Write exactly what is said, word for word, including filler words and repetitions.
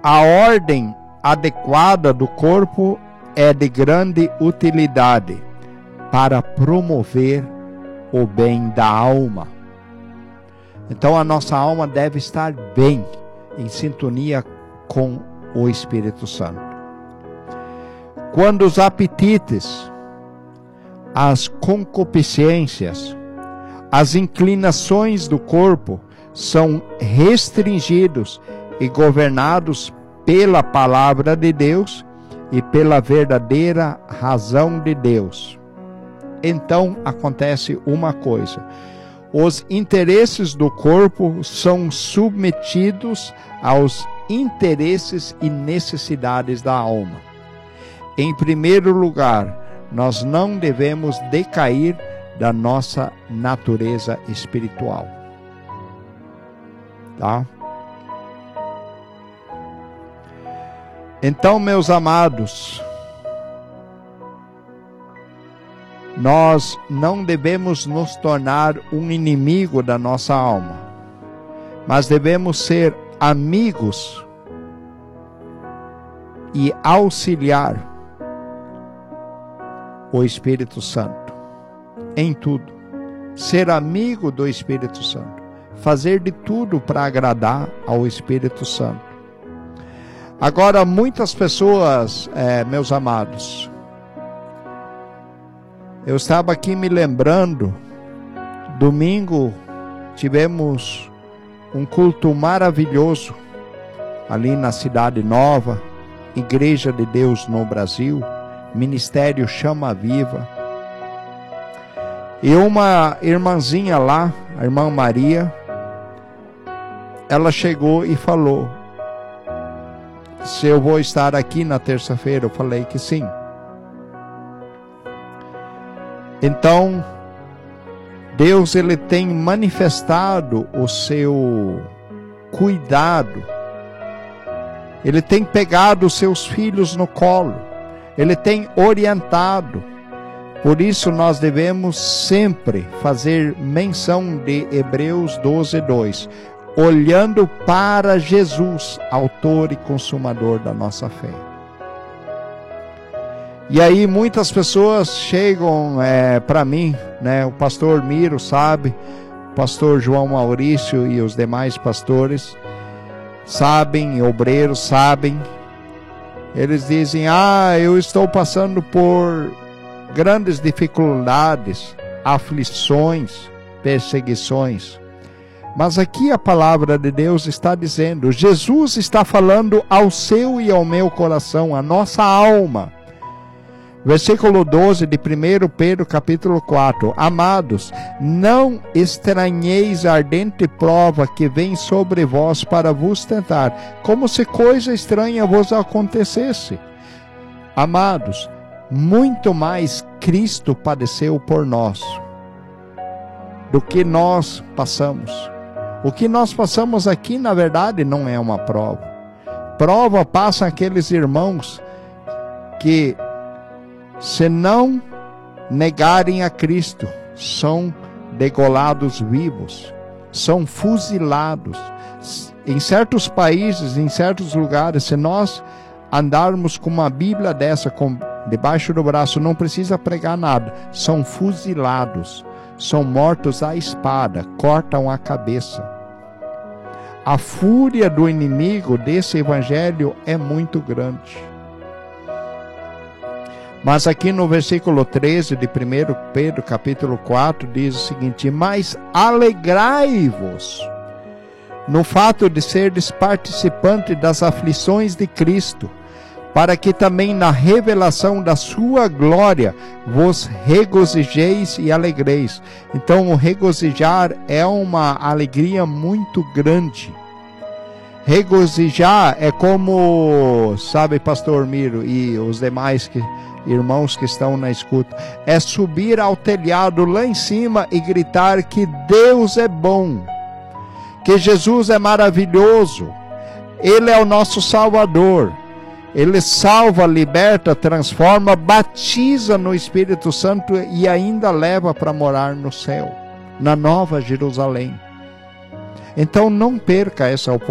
A ordem adequada do corpo é de grande utilidade para promover o bem da alma. Então a nossa alma deve estar bem, em sintonia com o Espírito Santo. Quando os apetites, as concupiscências, as inclinações do corpo são restringidos e governados pela palavra de Deus e pela verdadeira razão de Deus, então acontece uma coisa: os interesses do corpo são submetidos aos interesses e necessidades da alma. Em primeiro lugar, nós não devemos decair da nossa natureza espiritual. Tá? Então, meus amados, nós não devemos nos tornar um inimigo da nossa alma, mas devemos ser amigos e auxiliar o Espírito Santo em tudo. Ser amigo do Espírito Santo, fazer de tudo para agradar ao Espírito Santo. Agora, muitas pessoas, é, meus amados, eu estava aqui me lembrando, domingo tivemos um culto maravilhoso ali na Cidade Nova, Igreja de Deus no Brasil, Ministério Chama Viva. E uma irmãzinha lá, a irmã Maria, ela chegou e falou: se eu vou estar aqui na terça-feira? Eu falei que sim. Então, Deus, ele tem manifestado o seu cuidado. Ele tem pegado os seus filhos no colo. Ele tem orientado. Por isso nós devemos sempre fazer menção de Hebreus doze, dois. Olhando para Jesus, autor e consumador da nossa fé. E aí muitas pessoas chegam é, para mim, né? O pastor Miro sabe, o pastor João Maurício e os demais pastores sabem, obreiros sabem. Eles dizem: ah, eu estou passando por grandes dificuldades, aflições, perseguições. Mas aqui a palavra de Deus está dizendo, Jesus está falando ao seu e ao meu coração, à nossa alma. Versículo doze de primeiro Pedro capítulo quatro. Amados, não estranheis a ardente prova que vem sobre vós para vos tentar, como se coisa estranha vos acontecesse. Amados, muito mais Cristo padeceu por nós do que nós passamos. O que nós passamos aqui, na verdade, não é uma prova. Prova passam aqueles irmãos que, se não negarem a Cristo, são degolados vivos, são fuzilados. Em certos países, em certos lugares, se nós andarmos com uma Bíblia dessa com, debaixo do braço, não precisa pregar nada, são fuzilados, são mortos à espada, cortam a cabeça. A fúria do inimigo desse evangelho é muito grande. Mas aqui no versículo treze de primeiro Pedro capítulo quatro diz o seguinte: mas alegrai-vos no fato de serdes participantes das aflições de Cristo, para que também na revelação da sua glória vos regozijeis e alegreis. Então o regozijar é uma alegria muito grande. Regozijar é como, sabe, pastor Miro e os demais que, irmãos que estão na escuta, é subir ao telhado lá em cima e gritar que Deus é bom, que Jesus é maravilhoso, Ele é o nosso Salvador. Ele salva, liberta, transforma, batiza no Espírito Santo e ainda leva para morar no céu, na Nova Jerusalém. Então não perca essa oportunidade.